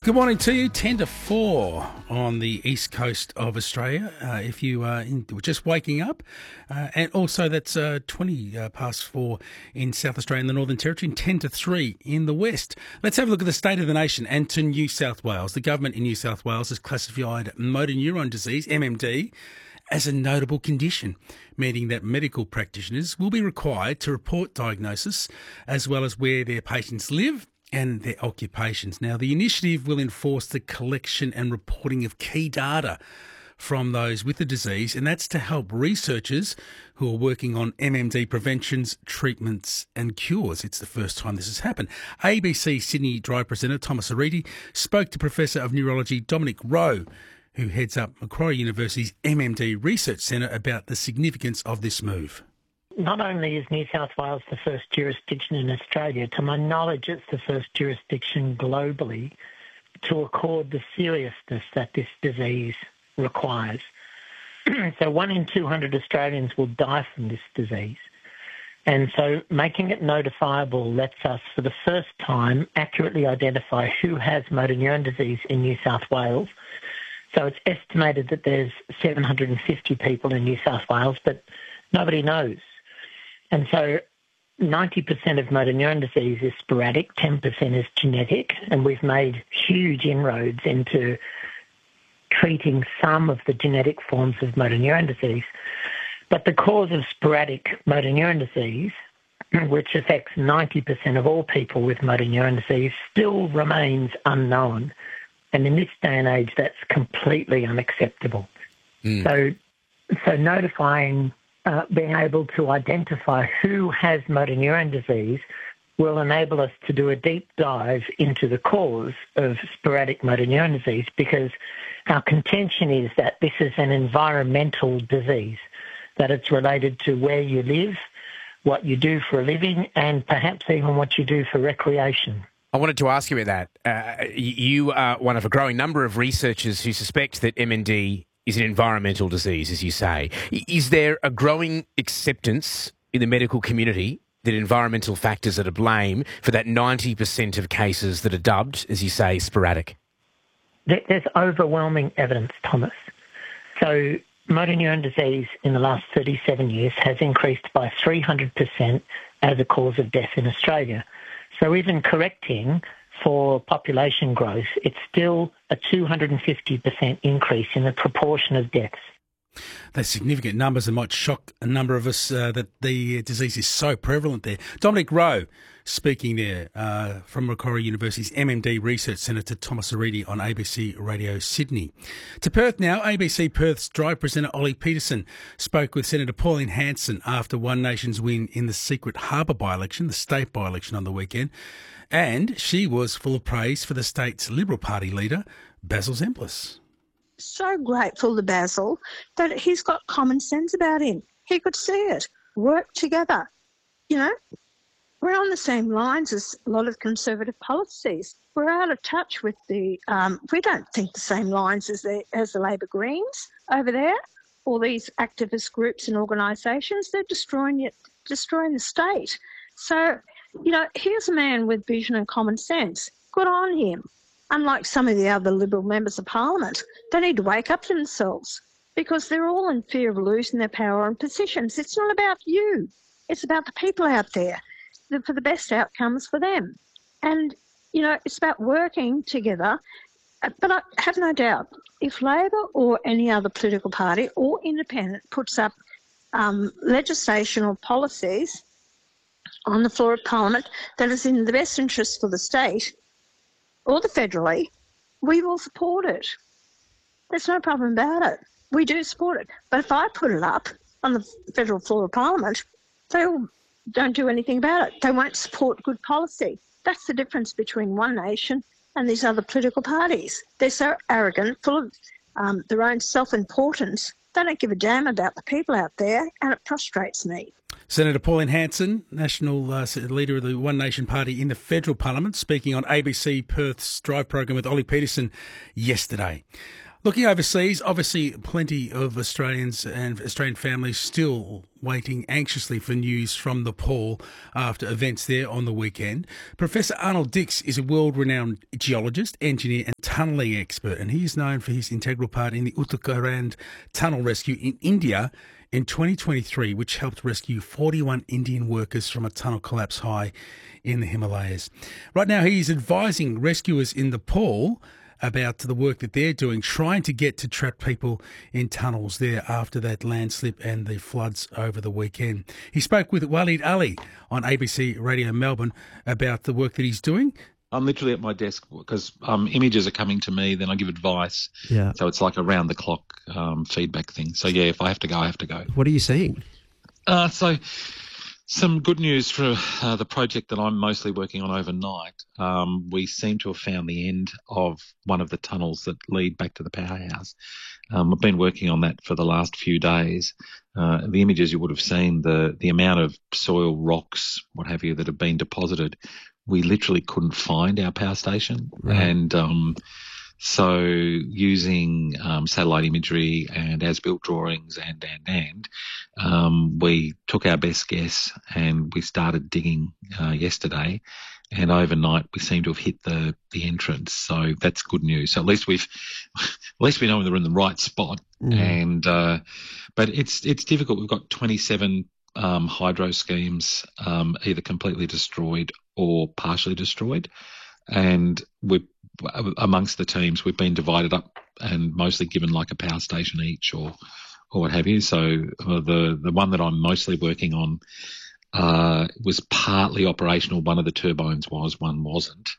Good morning to you. 10 to 4 on the east coast of Australia. If you are just waking up, and also that's 20 past 4 in South Australia and the Northern Territory, and 10 to 3 in the west. Let's have a look at the state of the nation and to New South Wales. The government in New South Wales has classified motor neuron disease, MMD, as a notable condition, meaning that medical practitioners will be required to report diagnosis as well as where their patients live and their occupations. Now, the initiative will enforce the collection and reporting of key data from those with the disease, and that's to help researchers who are working on MMD preventions, treatments and cures. It's the first time this has happened. ABC Sydney Drive presenter Thomas Ariti spoke to Professor of Neurology Dominic Rowe, who heads up Macquarie University's MMD Research Centre, about the significance of this move. Not only is New South Wales the first jurisdiction in Australia, to my knowledge, it's the first jurisdiction globally to accord the seriousness that this disease requires. So 1 in 200 Australians will die from this disease. And so making it notifiable lets us, for the first time, accurately identify who has motor neuron disease in New South Wales. So it's estimated that there's 750 people in New South Wales, but nobody knows. And so 90% of motor neuron disease is sporadic, 10% is genetic, and we've made huge inroads into treating some of the genetic forms of motor neuron disease. But the cause of sporadic motor neuron disease, which affects 90% of all people with motor neuron disease, still remains unknown. And in this day and age, that's completely unacceptable. So notifying, being able to identify who has motor neuron disease will enable us to do a deep dive into the cause of sporadic motor neuron disease, because our contention is that this is an environmental disease, that it's related to where you live, what you do for a living, and perhaps even what you do for recreation. I wanted to ask you about that. You are one of a growing number of researchers who suspect that MND is an environmental disease, as you say. Is there a growing acceptance in the medical community that environmental factors are to blame for that 90% of cases that are dubbed, as you say, sporadic? There's overwhelming evidence, Thomas. So motor neuron disease in the last 37 years has increased by 300% as a cause of death in Australia. So even correcting for population growth, it's still a 250% increase in the proportion of deaths. That's significant numbers and might shock a number of us that the disease is so prevalent there. Dominic Rowe speaking there from Macquarie University's MMD Research Centre to Thomas Ariti on ABC Radio Sydney. To Perth now, ABC Perth's Drive presenter Ollie Peterson spoke with Senator Pauline Hanson after One Nation's win in the Secret Harbour by-election, the state by-election on the weekend. And she was full of praise for the state's Liberal Party leader, Basil Zempilas. So grateful to Basil that he's got common sense about him. He could see it. Work together. You know, we're on the same lines as a lot of Conservative policies. We're out of touch with the, we don't think the same lines as the Labor Greens over there. All these activist groups and organisations, they're destroying the state. So, you know, here's a man with vision and common sense. Good on him. Unlike some of the other Liberal members of Parliament, they need to wake up to themselves because they're all in fear of losing their power and positions. It's not about you. It's about the people out there for the best outcomes for them. And, you know, it's about working together. But I have no doubt, if Labor or any other political party or independent puts up legislation or policies on the floor of Parliament that is in the best interest for the state or the federally, we will support it. There's no problem about it. We do support it. But if I put it up on the federal floor of Parliament, they all don't do anything about it. They won't support good policy. That's the difference between One Nation and these other political parties. They're so arrogant, full of their own self-importance. They don't give a damn about the people out there, and it frustrates me. Senator Pauline Hanson, national leader of the One Nation Party in the federal parliament, speaking on ABC Perth's Drive program with Ollie Peterson yesterday. Looking overseas, obviously plenty of Australians and Australian families still waiting anxiously for news from Nepal after events there on the weekend. Professor Arnold Dix is a world-renowned geologist, engineer and tunnelling expert, and he is known for his integral part in the Uttarakhand tunnel rescue in India in 2023, which helped rescue 41 Indian workers from a tunnel collapse high in the Himalayas. Right now, he is advising rescuers in Nepal about the work that they're doing, trying to get to trapped people in tunnels there after that landslip and the floods over the weekend. He spoke with Waleed Ali on ABC Radio Melbourne about the work that he's doing. I'm literally at my desk because images are coming to me, then I give advice. Yeah. So it's like a round-the-clock feedback thing. So, yeah, if I have to go, I have to go. What are you seeing? So some good news for the project that I'm mostly working on overnight. We seem to have found the end of one of the tunnels that lead back to the powerhouse. I've been working on that for the last few days. The images you would have seen, the amount of soil, rocks, what have you, that have been deposited, we literally couldn't find our power station. Right. And so using satellite imagery and as-built drawings and we took our best guess and we started digging yesterday, and overnight we seem to have hit the entrance. So that's good news. So at least we know they're in the right spot. And but it's difficult. We've got 27 hydro schemes either completely destroyed or partially destroyed, and we're amongst the teams, we've been divided up and mostly given like a power station each or what have you. So the one that I'm mostly working on was partly operational. One of the turbines was, one wasn't.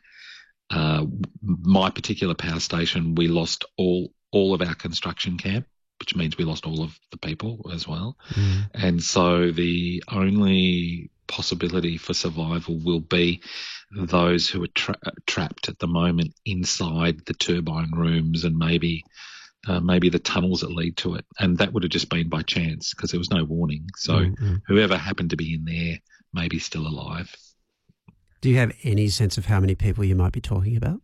My particular power station, we lost all of our construction camp, which means we lost all of the people as well. And so the only possibility for survival will be those who are trapped at the moment inside the turbine rooms and maybe the tunnels that lead to it. And that would have just been by chance because there was no warning. So whoever happened to be in there may be still alive. Do you have any sense of how many people you might be talking about?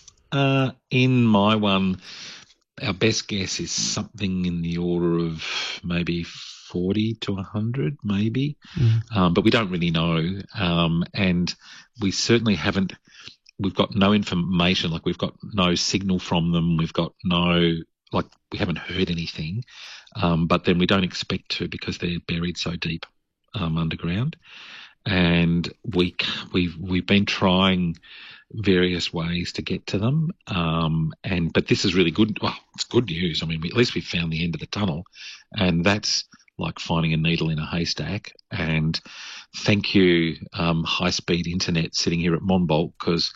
In my one, our best guess is something in the order of maybe 40 to 100, maybe. But we don't really know. And we certainly haven't, we've got no information, like we've got no signal from them. We've got we haven't heard anything. But then we don't expect to because they're buried so deep underground. And we've been trying various ways to get to them. But this is really good. Well, it's good news. I mean, at least we found the end of the tunnel, and that's like finding a needle in a haystack. And thank you, high-speed internet sitting here at Monbulk,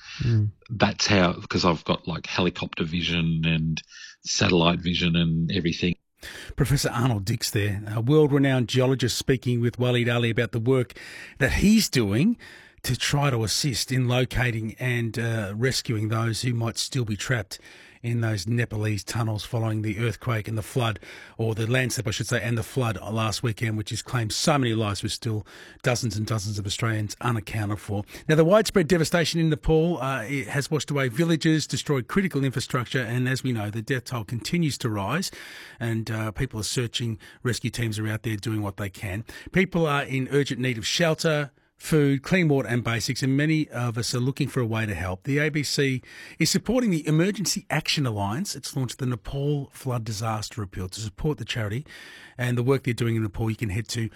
because I've got like helicopter vision and satellite vision and everything. Professor Arnold Dix there, a world-renowned geologist, speaking with Waleed Ali about the work that he's doing to try to assist in locating and rescuing those who might still be trapped in those Nepalese tunnels following the earthquake and the flood, or the landslip, I should say, and the flood last weekend, which has claimed so many lives, with still dozens and dozens of Australians unaccounted for. Now, the widespread devastation in Nepal it has washed away villages, destroyed critical infrastructure, and as we know, the death toll continues to rise, and people are searching. Rescue teams are out there doing what they can. People are in urgent need of shelter, food, clean water and basics, and many of us are looking for a way to help. The ABC is supporting the Emergency Action Alliance. It's launched the Nepal Flood Disaster Appeal to support the charity and the work they're doing in Nepal. You can head to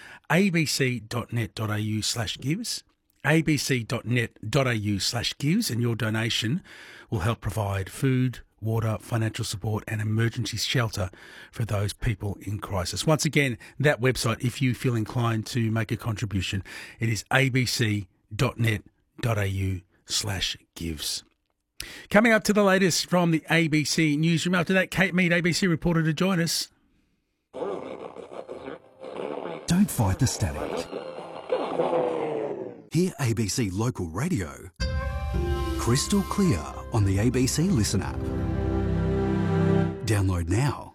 abc.net.au/gives, abc.net.au/gives, and your donation will help provide food, water, financial support and emergency shelter for those people in crisis. Once again, that website, if you feel inclined to make a contribution, it is abc.net.au/gives. Coming up to the latest from the ABC newsroom. After that, Kate Mead, ABC reporter, to join us. Don't fight the static. Hear ABC Local Radio crystal clear on the ABC Listen app. Download now.